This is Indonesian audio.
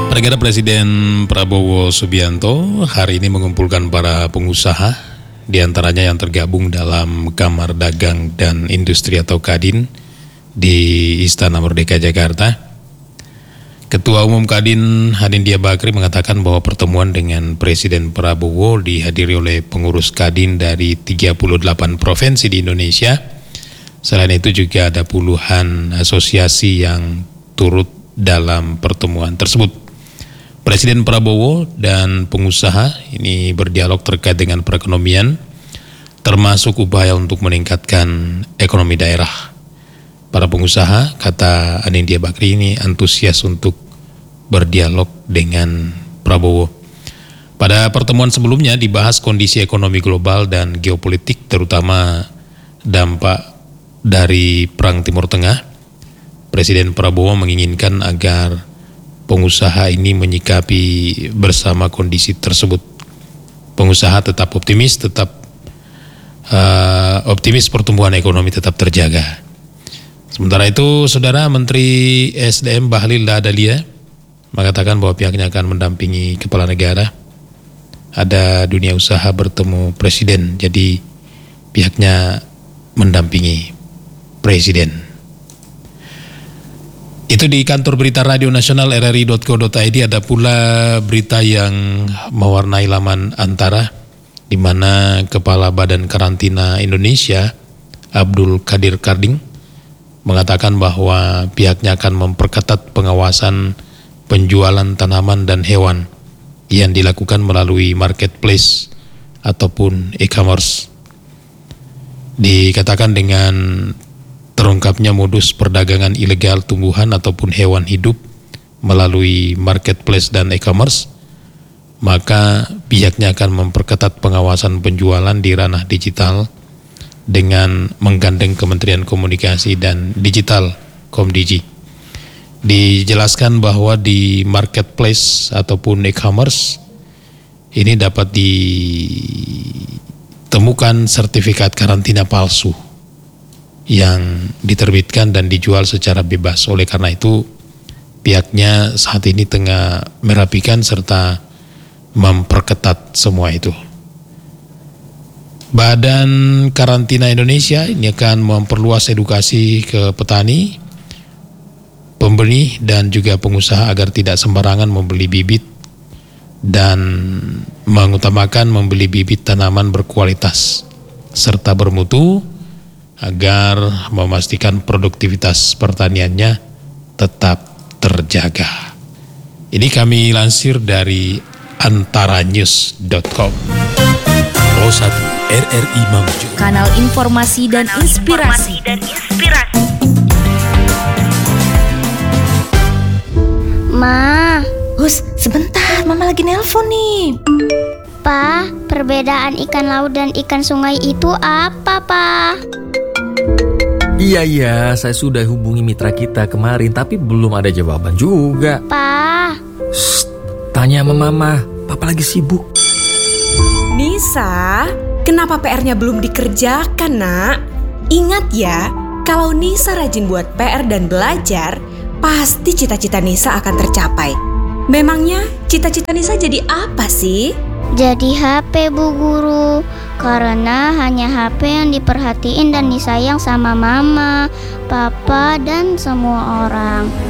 Negara Presiden Prabowo Subianto hari ini mengumpulkan para pengusaha, diantaranya yang tergabung dalam Kamar Dagang dan Industri atau Kadin di Istana Merdeka Jakarta. Ketua Umum Kadin Hanindya Bakri mengatakan bahwa pertemuan dengan Presiden Prabowo dihadiri oleh pengurus Kadin dari 38 provinsi di Indonesia. Selain itu juga ada puluhan asosiasi yang turut dalam pertemuan tersebut. Presiden Prabowo dan pengusaha ini berdialog terkait dengan perekonomian, termasuk upaya untuk meningkatkan ekonomi daerah. Para pengusaha, kata Hanindya Bakri, ini antusias untuk berdialog dengan Prabowo. Pada pertemuan sebelumnya dibahas kondisi ekonomi global dan geopolitik, terutama dampak dari Perang Timur Tengah. Presiden Prabowo menginginkan agar pengusaha ini menyikapi bersama kondisi tersebut. Pengusaha tetap optimis, pertumbuhan ekonomi tetap terjaga. Sementara itu, Saudara Menteri SDM Bahlil Lahadalia mengatakan bahwa pihaknya akan mendampingi kepala negara. Ada dunia usaha bertemu presiden, jadi pihaknya mendampingi presiden. Itu di kantor berita Radio Nasional RRI.co.id. Ada pula berita yang mewarnai laman Antara, di mana Kepala Badan Karantina Indonesia Abdul Qadir Karding mengatakan bahwa pihaknya akan memperketat pengawasan penjualan tanaman dan hewan yang dilakukan melalui marketplace ataupun e-commerce. Dikatakan dengan terungkapnya modus perdagangan ilegal tumbuhan ataupun hewan hidup melalui marketplace dan e-commerce, maka pihaknya akan memperketat pengawasan penjualan di ranah digital dengan menggandeng Kementerian Komunikasi dan Digital Komdigi. Dijelaskan bahwa di marketplace ataupun e-commerce ini dapat ditemukan sertifikat karantina palsu yang diterbitkan dan dijual secara bebas. Oleh karena itu, pihaknya saat ini tengah merapikan serta memperketat semua itu. Badan Karantina Indonesia ini akan memperluas edukasi ke petani, pembeli dan juga pengusaha agar tidak sembarangan membeli bibit dan mengutamakan membeli bibit tanaman berkualitas serta bermutu agar memastikan produktivitas pertaniannya tetap terjaga. Ini kami lansir dari antaranews.com. Rosat RRI Mamuju, kanal informasi dan inspirasi. Ma, Hus, sebentar, Mama lagi nelpon nih. Pa, perbedaan ikan laut dan ikan sungai itu apa, Pa? Iya, saya sudah hubungi mitra kita kemarin, tapi belum ada jawaban juga. Pa, Shh, tanya sama Mama, Papa lagi sibuk. Nisa, kenapa PR-nya belum dikerjakan, Nak? Ingat ya, kalau Nisa rajin buat PR dan belajar, pasti cita-cita Nisa akan tercapai. Memangnya cita-cita Nisa jadi apa sih? jadi HP Bu Guru. Karena hanya HP yang diperhatiin dan disayang sama Mama, Papa, dan semua orang.